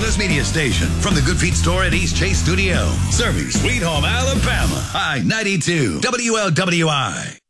fabulous media station from the Good Feet store at East Chase Studio. Serving Sweet Home, Alabama. I-92 WLWI.